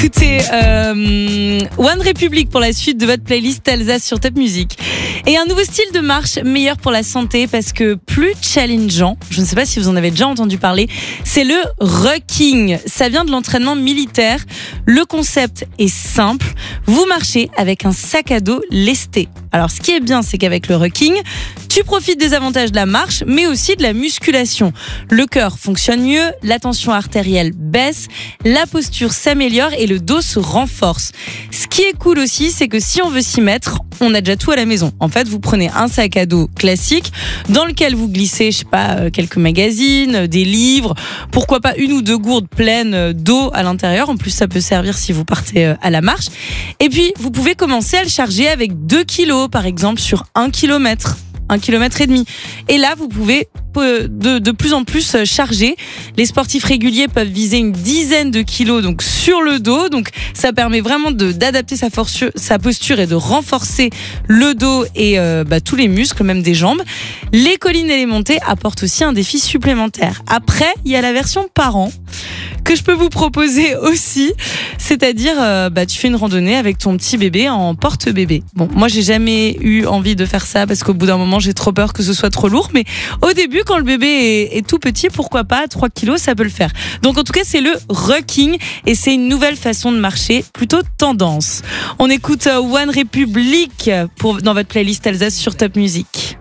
Écoutez One Republic pour la suite de votre playlist Alsace sur Top Music. Et un nouveau style de marche meilleur pour la santé parce que plus challengeant, je ne sais pas si vous en avez déjà entendu parler, c'est le rucking. Ça vient de l'entraînement militaire. Le concept est simple, vous marchez avec un sac à dos lesté. Alors ce qui est bien, c'est qu'avec le rucking, tu profites des avantages de la marche, mais aussi de la musculation. Le cœur fonctionne mieux, la tension artérielle baisse, la posture s'améliore et le dos se renforce. Ce qui est cool aussi, c'est que si on veut s'y mettre, on a déjà tout à la maison. En fait, vous prenez un sac à dos classique dans lequel vous glissez, je sais pas, quelques magazines, des livres, pourquoi pas une ou deux gourdes pleines d'eau à l'intérieur. En plus, ça peut servir si vous partez à la marche. Et puis, vous pouvez commencer à le charger avec 2 kilos, par exemple, sur 1 kilomètre. 1,5 km. Et là, vous pouvez de plus en plus charger. Les sportifs réguliers peuvent viser une dizaine de kilos donc sur le dos. Donc, ça permet vraiment d'adapter sa posture et de renforcer le dos et tous les muscles, même des jambes. Les collines et les montées apportent aussi un défi supplémentaire. Après, il y a la version parent que je peux vous proposer aussi, c'est-à-dire tu fais une randonnée avec ton petit bébé en porte-bébé. Bon, moi j'ai jamais eu envie de faire ça parce qu'au bout d'un moment j'ai trop peur que ce soit trop lourd, mais au début quand le bébé est tout petit, pourquoi pas, 3 kilos ça peut le faire. Donc en tout cas c'est le rucking et c'est une nouvelle façon de marcher, plutôt tendance. On écoute One Republic dans votre playlist Alsace sur Top Music.